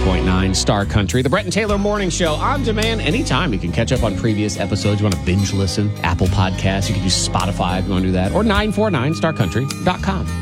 104.9 Star Country. The Brett and Taylor Morning Show on demand anytime. You can catch up on previous episodes. You want to binge listen, Apple Podcasts. You can use Spotify if you want to do that. Or 949starcountry.com.